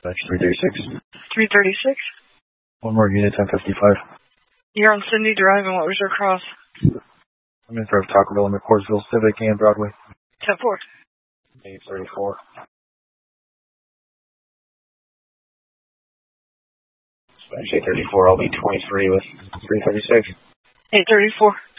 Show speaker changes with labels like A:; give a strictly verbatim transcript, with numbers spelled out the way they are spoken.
A: That's three thirty-six.
B: three thirty-six?
A: One more unit, ten fifty-five.
B: You're on Cindy Drive, and what was your cross?
A: I'm in front of Taco Bell and McCoursville Civic and Broadway.
B: ten four.
A: eight thirty-four. Spanish eight thirty-four, I'll be twenty-three with three thirty-six.
B: eight thirty-four.